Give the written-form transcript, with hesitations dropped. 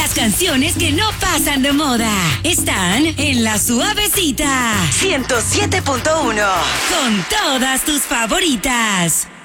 Las canciones que no pasan de moda están en La Suavecita 107.1 con todas tus favoritas.